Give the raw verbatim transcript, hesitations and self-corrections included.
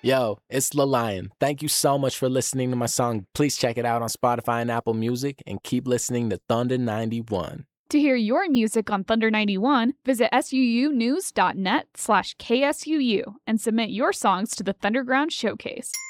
Yo, it's La Lion. Thank you so much for listening to my song. Please check it out on Spotify and Apple Music, and keep listening to Thunder ninety-one. To hear your music on Thunder ninety-one, visit suunews.net slash KSUU and submit your songs to the Thunderground Showcase.